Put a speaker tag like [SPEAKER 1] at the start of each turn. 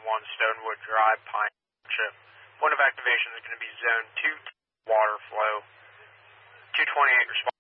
[SPEAKER 1] Stonewood Drive, Pine Township. Point of activation is going to be Zone 2 water flow. 228 response.